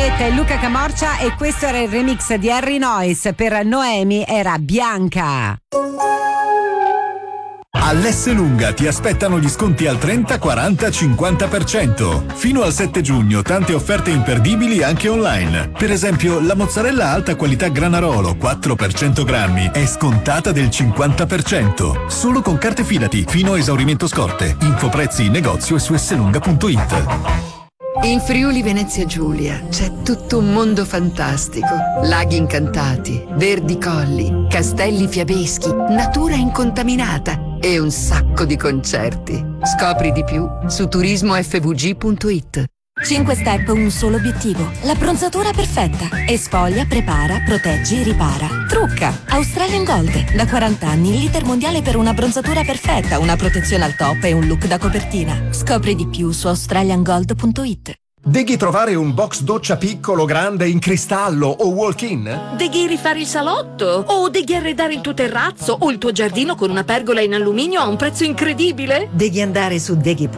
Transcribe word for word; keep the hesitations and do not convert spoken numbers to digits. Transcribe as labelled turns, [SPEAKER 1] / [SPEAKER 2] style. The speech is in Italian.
[SPEAKER 1] Nicoletta e Luca Camorcia, e questo era il remix di Harry Noyes. Per Noemi era Bianca.
[SPEAKER 2] All'Esselunga ti aspettano gli sconti al trenta, quaranta, cinquanta per cento. Fino al sette giugno tante offerte imperdibili anche online. Per esempio la mozzarella alta qualità Granarolo quattro per cento grammi è scontata del cinquanta per cento. Solo con carte Fidati fino a esaurimento scorte. Info prezzi in negozio e su esselunga punto it.
[SPEAKER 3] In Friuli Venezia Giulia c'è tutto un mondo fantastico. Laghi incantati, verdi colli, castelli fiabeschi, natura incontaminata e un sacco di concerti. Scopri di più su turismo effe vu gi punto it.
[SPEAKER 4] cinque step, un solo obiettivo. L'abbronzatura perfetta. Esfoglia, prepara, proteggi, ripara. Trucca. Australian Gold. Da quaranta anni il leader mondiale per un'abbronzatura perfetta, una protezione al top e un look da copertina. Scopri di più su australian gold punto it.
[SPEAKER 5] Devi trovare un box doccia piccolo, grande, in cristallo o walk-in?
[SPEAKER 6] Devi rifare il salotto? O devi arredare il tuo terrazzo o il tuo giardino con una pergola in alluminio a un prezzo incredibile?
[SPEAKER 7] Devi andare su Deghi punto it